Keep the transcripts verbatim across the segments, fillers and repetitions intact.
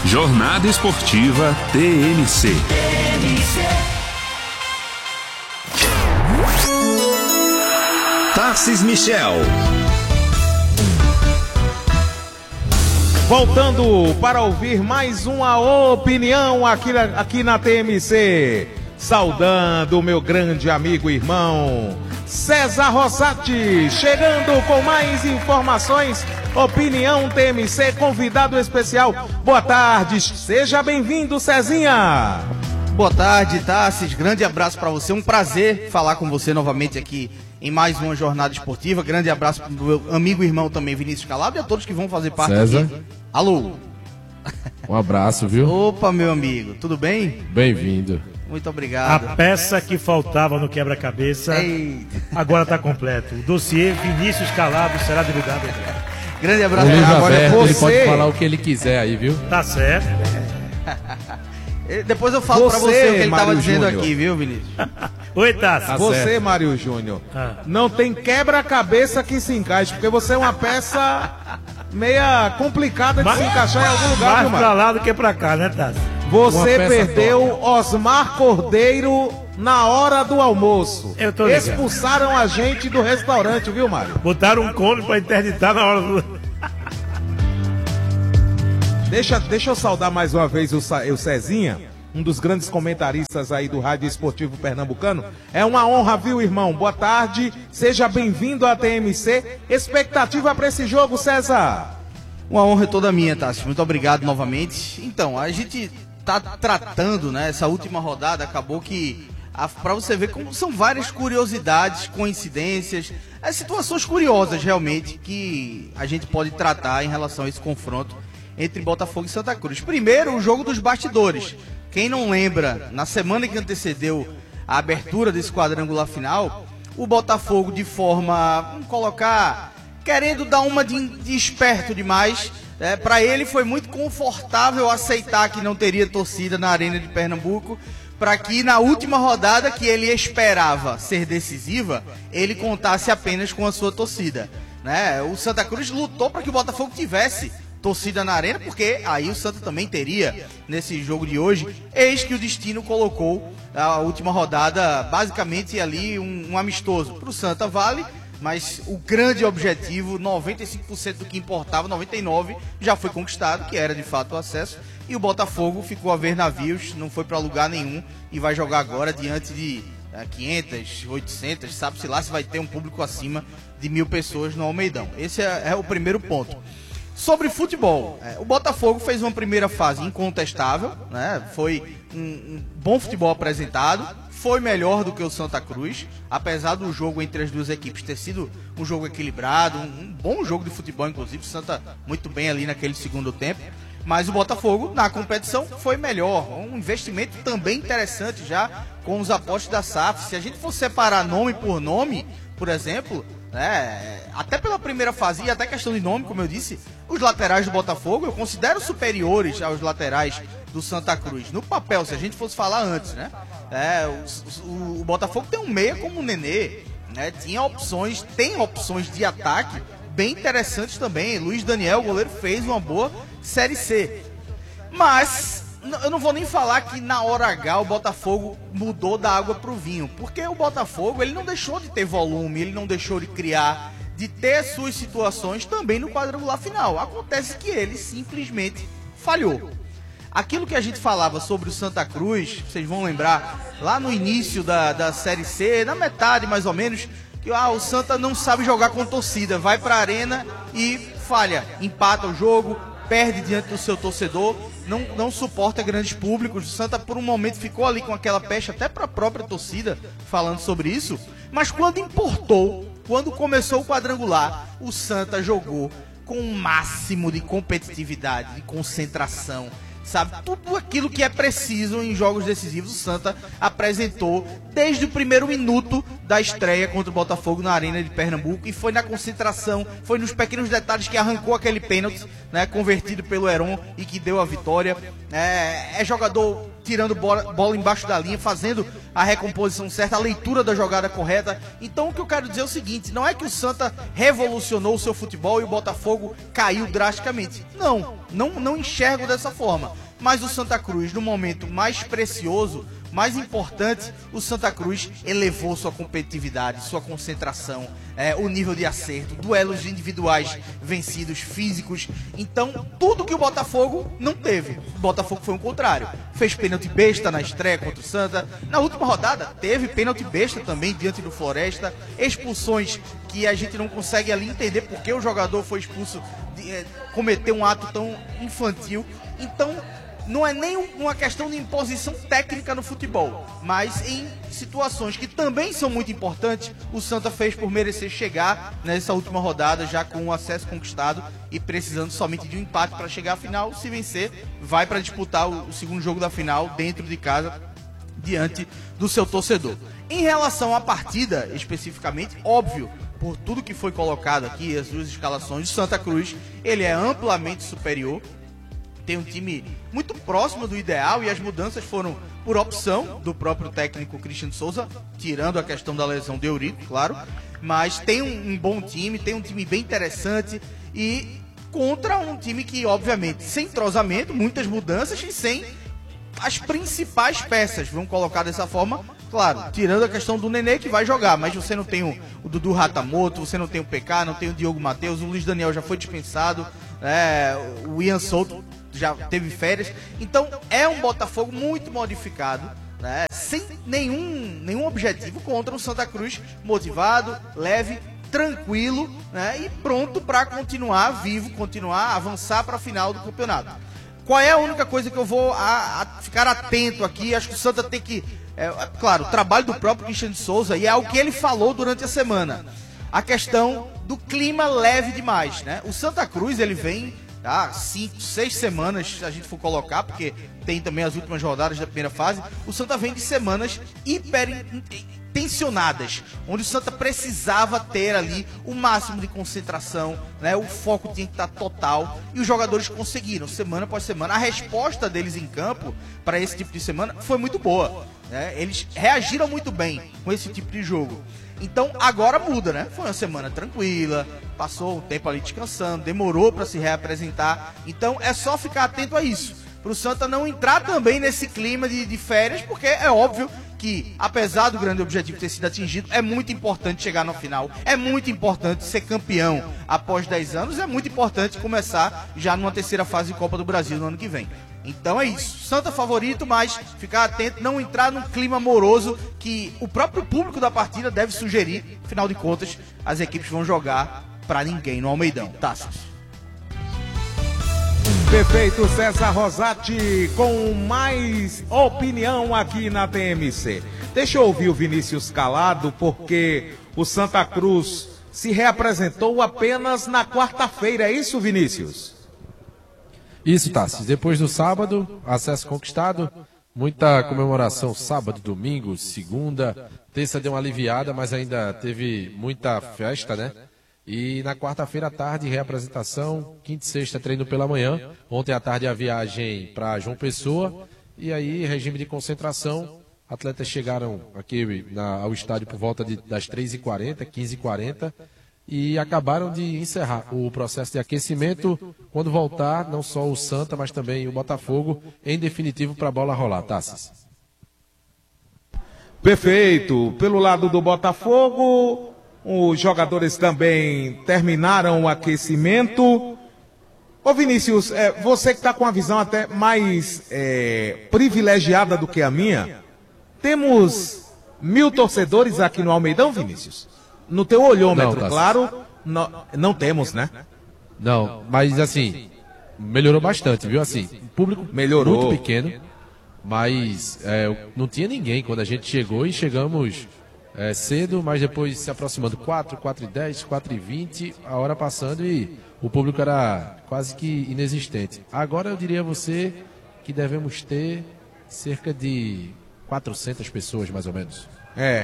Jornada Esportiva T M C. Tarcísio Michel. Voltando para ouvir mais uma opinião aqui, aqui na T M C. Saudando o meu grande amigo e irmão César Rosati, chegando com mais informações. Opinião T M C, convidado especial. Boa tarde, seja bem-vindo, Cezinha. Boa tarde, Tassis. Grande abraço para você. Um prazer falar com você novamente aqui em mais uma jornada esportiva. Grande abraço para o meu amigo e irmão também, Vinícius Calado, e a todos que vão fazer parte César. aqui. Alô. Um abraço, viu? Opa, meu amigo. Tudo bem? Bem-vindo. Muito obrigado. A peça que faltava no quebra-cabeça Eita. agora está completo. O dossiê Vinícius Calado será divulgado. Grande abraço. O livro Agora é aberto, você. ele pode falar o que ele quiser aí, viu? Tá certo. Depois eu falo para Você, você o que ele Mário estava dizendo Júnior. aqui, viu, Vinícius? Oi, Tassi. Tá Você, certo. Mário Júnior, Ah. não tem quebra-cabeça que se encaixe, porque você é uma peça meia complicada de se encaixar em algum lugar, Mais viu, pra Mário? lá do que pra cá, né, Tassi? Você Uma peça perdeu Osmar Cordeiro na hora do almoço. Eu tô ligado. Expulsaram a gente do restaurante, viu, Mário? Botaram um cone pra interditar na hora do... Deixa, deixa eu saudar mais uma vez o, Sa- o Cezinha, um dos grandes comentaristas aí do Rádio Esportivo Pernambucano. É uma honra, viu, irmão? Boa tarde, seja bem-vindo à T M C. Expectativa para esse jogo, César? Uma honra toda minha, Tassi. Muito obrigado novamente. Então, a gente tá tratando, né? Essa última rodada acabou que, para você ver como são várias curiosidades, coincidências, é, situações curiosas realmente que a gente pode tratar em relação a esse confronto entre Botafogo e Santa Cruz. Primeiro, o jogo dos bastidores. Quem não lembra, na semana que antecedeu a abertura desse quadrangular final, o Botafogo, de forma, vamos colocar, querendo dar uma de, de esperto demais, é, para ele foi muito confortável aceitar que não teria torcida na Arena de Pernambuco, para que na última rodada, que ele esperava ser decisiva, ele contasse apenas com a sua torcida, né? O Santa Cruz lutou para que o Botafogo tivesse torcida na Arena, porque aí o Santa também teria nesse jogo de hoje. Eis que o destino colocou a última rodada basicamente ali um, um amistoso para o Santa, vale, mas o grande objetivo, noventa e cinco por cento do que importava, noventa e nove por cento já foi conquistado, que era de fato o acesso, e o Botafogo ficou a ver navios, não foi para lugar nenhum e vai jogar agora diante de é, quinhentas, oitocentas, sabe-se lá se vai ter um público acima de mil pessoas no Almeidão. Esse é, é o primeiro ponto. Sobre futebol, é, o Botafogo fez uma primeira fase incontestável, né? Foi um, um bom futebol apresentado, foi melhor do que o Santa Cruz, apesar do jogo entre as duas equipes ter sido um jogo equilibrado, um, um bom jogo de futebol, inclusive, o Santa muito bem ali naquele segundo tempo, mas o Botafogo na competição foi melhor, um investimento também interessante já com os apostos da S A F. Se a gente for separar nome por nome, por exemplo, É, até pela primeira fase e até questão de nome, como eu disse, os laterais do Botafogo eu considero superiores aos laterais do Santa Cruz. No papel, se a gente fosse falar antes, né? É, o, o, o Botafogo tem um meia como o Nenê, né? Tinha opções, tem opções de ataque bem interessantes também. Luiz Daniel, o goleiro, fez uma boa Série C. Mas eu não vou nem falar que na hora H o Botafogo mudou da água pro vinho, porque o Botafogo ele não deixou de ter volume, ele não deixou de criar, de ter suas situações também no quadrangular final. Acontece que ele simplesmente falhou. Aquilo que a gente falava sobre o Santa Cruz, vocês vão lembrar, lá no início da, da Série C, na metade mais ou menos, que ah, o Santa não sabe jogar com torcida, vai pra arena e falha, empata o jogo, perde diante do seu torcedor, não, não suporta grandes públicos. O Santa por um momento ficou ali com aquela pecha até para a própria torcida falando sobre isso, mas quando importou, quando começou o quadrangular, o Santa jogou com o máximo de competitividade, de concentração, sabe, tudo aquilo que é preciso em jogos decisivos. O Santa apresentou desde o primeiro minuto da estreia contra o Botafogo na Arena de Pernambuco, e foi na concentração, foi nos pequenos detalhes que arrancou aquele pênalti, né, convertido pelo Heron e que deu a vitória. É, é jogador tirando bola, bola embaixo da linha, fazendo a recomposição certa, a leitura da jogada correta. Então o que eu quero dizer é o seguinte, não é que o Santa revolucionou o seu futebol e o Botafogo caiu drasticamente. Não, não, não enxergo dessa forma. Mas o Santa Cruz, no momento mais precioso, mais importante, o Santa Cruz elevou sua competitividade, sua concentração, é, o nível de acerto, duelos individuais vencidos, físicos. Então, tudo que o Botafogo não teve. O Botafogo foi o contrário. Fez pênalti besta na estreia contra o Santa. Na última rodada, teve pênalti besta também diante do Floresta. Expulsões que a gente não consegue ali entender porque o jogador foi expulso, de, é, cometeu um ato tão infantil. Então, não é nem uma questão de imposição técnica no futebol, mas em situações que também são muito importantes, o Santa fez por merecer chegar nessa última rodada já com o acesso conquistado e precisando somente de um empate para chegar à final. Se vencer, vai para disputar o, o segundo jogo da final dentro de casa, diante do seu torcedor. Em relação à partida, especificamente, óbvio, por tudo que foi colocado aqui, as duas escalações, o Santa Cruz, ele é amplamente superior. Tem um time muito próximo do ideal e as mudanças foram por opção do próprio técnico Cristiano Souza, tirando a questão da lesão de Eurico, claro, mas tem um, um bom time, tem um time bem interessante e contra um time que, obviamente, sem entrosamento, muitas mudanças e sem as principais peças, vamos colocar dessa forma, claro, tirando a questão do Nenê que vai jogar, mas você não tem o, o Dudu Ratamoto, você não tem o P K, não tem o Diogo Matheus, o Luiz Daniel já foi dispensado, é, o Ian Souto já teve férias, então é um Botafogo muito modificado, né, sem nenhum, nenhum objetivo contra o Santa Cruz, motivado, leve, tranquilo, né, e pronto para continuar vivo, continuar, avançar para a final do campeonato. Qual é a única coisa que eu vou a, a ficar atento aqui? Acho que o Santa tem que, é, é, claro, o trabalho do próprio Cristiano Souza, e é o que ele falou durante a semana, a questão do clima leve demais, né? O Santa Cruz, ele vem há cinco, seis semanas, se a gente for colocar, porque tem também as últimas rodadas da primeira fase, o Santa vem de semanas hiper tensionadas, onde o Santa precisava ter ali o máximo de concentração, né? O foco tinha que estar total, e os jogadores conseguiram, semana após semana. A resposta deles em campo para esse tipo de semana foi muito boa, né? Eles reagiram muito bem com esse tipo de jogo. Então agora muda, né? Foi uma semana tranquila, passou um tempo ali descansando, demorou para se reapresentar. Então é só ficar atento a isso, para o Santa não entrar também nesse clima de, de férias, porque é óbvio que, apesar do grande objetivo ter sido atingido, é muito importante chegar no final, é muito importante ser campeão após dez anos, é muito importante começar já numa terceira fase de Copa do Brasil no ano que vem. Então é isso, Santa favorito, mas ficar atento, não entrar num clima moroso que o próprio público da partida deve sugerir. Afinal de contas, as equipes vão jogar pra ninguém no Almeidão. Taças. Perfeito, César Rosati com mais opinião aqui na T M C. Deixa eu ouvir o Vinícius calado, porque o Santa Cruz se reapresentou apenas na quarta-feira, é isso, Vinícius? Isso, Tassi. Depois do sábado, acesso conquistado, muita comemoração sábado, domingo, segunda, terça deu uma aliviada, mas ainda teve muita festa, né? E na quarta-feira à tarde, reapresentação, quinta e sexta treino pela manhã, ontem à tarde a viagem para João Pessoa, e aí regime de concentração, atletas chegaram aqui na, ao estádio por volta de, das três e quarenta, quinze e quarenta, e acabaram de encerrar o processo de aquecimento. Quando voltar, não só o Santa, mas também o Botafogo, em definitivo para a bola rolar, Tassis. Perfeito. Pelo lado do Botafogo, os jogadores também terminaram o aquecimento. Ô Vinícius, é, você que está com a visão até mais é, privilegiada do que a minha, temos mil torcedores aqui no Almeidão, Vinícius? No teu olhômetro, não, tá, claro, não, não temos, né? Não, mas assim, melhorou bastante, viu? Assim, o público melhorou, muito pequeno, mas é, não tinha ninguém quando a gente chegou, e chegamos é, cedo, mas depois se aproximando, quatro, quatro e dez, quatro e vinte, a hora passando e o público era quase que inexistente. Agora eu diria a você que devemos ter cerca de quatrocentas pessoas, mais ou menos. É.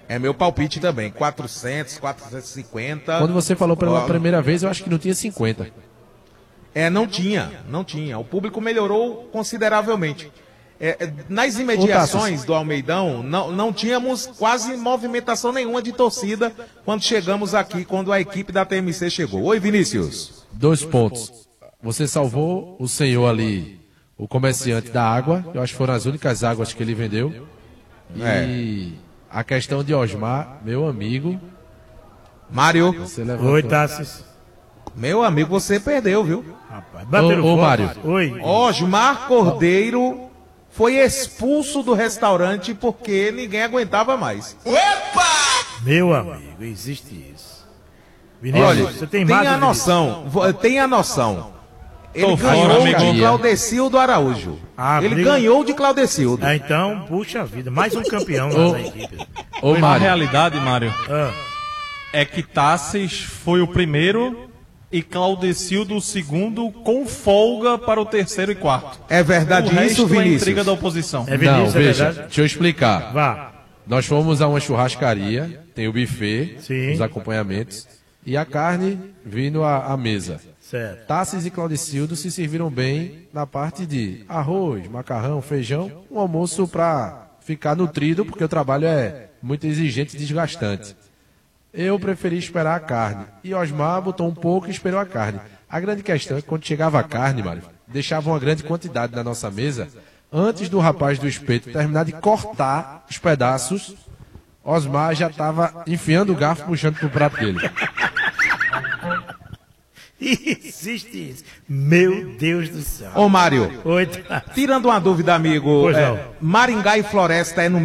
É meu palpite também. quatrocentos, quatrocentos e cinquenta. Quando você falou pela Ó, primeira vez, eu acho que não tinha cinquenta. É, não tinha, não tinha. O público melhorou consideravelmente. É, é, nas imediações do Almeidão, não, não tínhamos quase movimentação nenhuma de torcida quando chegamos aqui, quando a equipe da T M C chegou. Oi, Vinícius. Dois pontos. Você salvou o senhor ali, o comerciante da água. Eu acho que foram as únicas águas que ele vendeu. E a questão de Osmar, meu amigo. Mário, Você levantou. Oi, Tassis. meu amigo, você perdeu, viu? Rapaz, bateram Ô, ô, foto. Mário. Oi. Osmar Cordeiro foi expulso do restaurante porque ninguém aguentava mais. Meu amigo, existe isso. Vinícius, Olha, você tem tenha mais a noção, vo- tenha a noção. Ele Tô ganhou fora, de amiguinho. Claudecildo Araújo. Ah, Ele briga- ganhou de Claudecildo. Ah, então, puxa vida, mais um campeão Ô. nessa equipe. Ô, A Mário. realidade, Mário, Ah, é que Tassis foi o primeiro e Claudecildo o segundo, com folga para o terceiro e quarto. É verdade O resto isso, é Vinícius? intriga da oposição. é Vinícius, Não, é veja, verdade? deixa eu explicar. Vá. Nós fomos a uma churrascaria, tem o buffet, Sim. os acompanhamentos, e a carne vindo à, à mesa. Certo. Tassis e Claudicildo se serviram bem na parte de arroz, macarrão, feijão, um almoço para ficar nutrido, porque o trabalho é muito exigente e desgastante. Eu preferi esperar a carne, e Osmar botou um pouco e esperou a carne. A grande questão é que quando chegava a carne, Mário, deixava uma grande quantidade na nossa mesa, antes do rapaz do espeto terminar de cortar os pedaços, Osmar já estava enfiando o garfo puxando pro prato dele. Existe isso. Meu Deus do céu. Ô, Mário, Oi, Tassis. tirando uma dúvida, amigo, Pois é, não. Maringá e Floresta é no